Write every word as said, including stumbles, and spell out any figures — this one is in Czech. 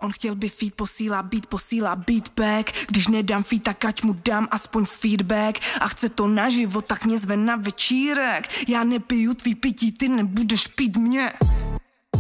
On chtěl by feed, posílá beat, posílá beatback. Když nedám feed, tak ať mu dám aspoň feedback. A chce to naživo, tak mě zve na večírek. Já nepiju tvý pití, ty nebudeš pít mě.